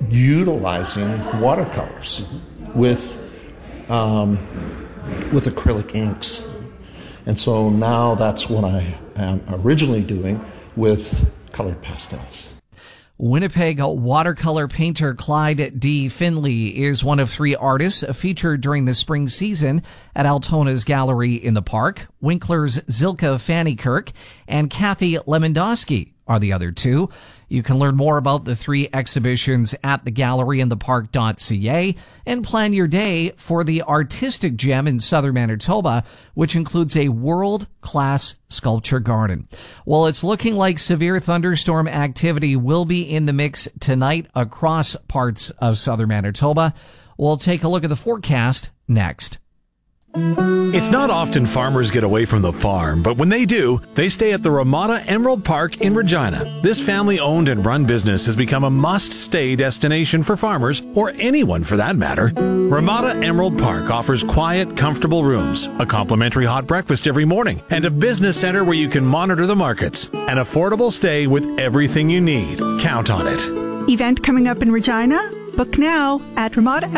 utilizing watercolors with acrylic inks. And so now that's what I am originally doing with colored pastels. Winnipeg watercolor painter Clyde D. Finley is one of 3 artists featured during the spring season at Altona's Gallery in the Park. Winkler's Zilka Fannikirk and Kathy Lemondowski are the other 2. You can learn more about the 3 exhibitions at thegalleryinthepark.ca and plan your day for the Artistic Gem in southern Manitoba, which includes a world-class sculpture garden. Well, it's looking like severe thunderstorm activity will be in the mix tonight across parts of southern Manitoba. We'll take a look at the forecast next. It's not often farmers get away from the farm, but when they do, they stay at the Ramada Emerald Park in Regina. This family-owned and run business has become a must-stay destination for farmers, or anyone for that matter. Ramada Emerald Park offers quiet, comfortable rooms, a complimentary hot breakfast every morning, and a business center where you can monitor the markets. An affordable stay with everything you need. Count on it. Event coming up in Regina? Book now at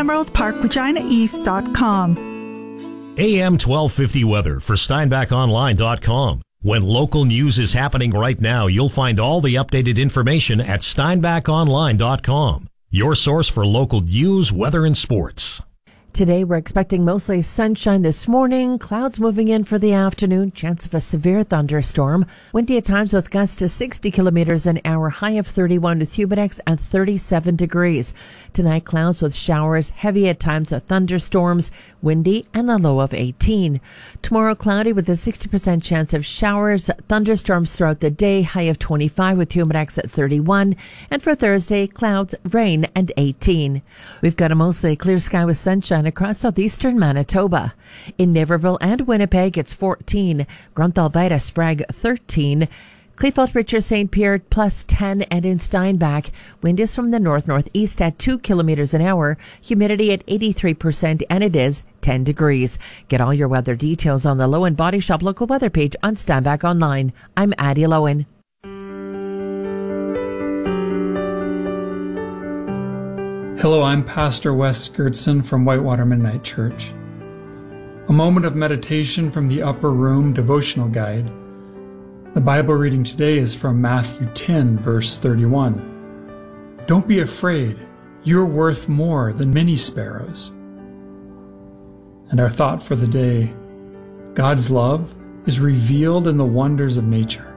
RamadaEmeraldParkReginaEast.com. AM 1250 weather for SteinbachOnline.com. When local news is happening right now, you'll find all the updated information at SteinbachOnline.com. Your source for local news, weather, and sports. Today, we're expecting mostly sunshine this morning, clouds moving in for the afternoon, chance of a severe thunderstorm, windy at times with gusts to 60 kilometers an hour, high of 31 with Humidex at 37 degrees. Tonight, clouds with showers, heavy at times with thunderstorms, windy, and a low of 18. Tomorrow, cloudy with a 60% chance of showers, thunderstorms throughout the day, high of 25 with Humidex at 31. And for Thursday, clouds, rain, and 18. We've got a mostly clear sky with sunshine across southeastern Manitoba. In Niverville and Winnipeg, it's 14. Grunthal-Vita Sprague, 13. Kleefeld, Richard, St. Pierre, plus 10. And in Steinbach, wind is from the north-northeast at 2 kilometers an hour, humidity at 83%, and it is 10 degrees. Get all your weather details on the Lowen Body Shop local weather page on Steinbach Online. I'm Addie Lowen. Hello, I'm Pastor Wes Gertson from Whitewater Mennonite Church. A moment of meditation from the Upper Room devotional guide. The Bible reading today is from Matthew 10, verse 31. Don't be afraid, you're worth more than many sparrows. And our thought for the day, God's love is revealed in the wonders of nature.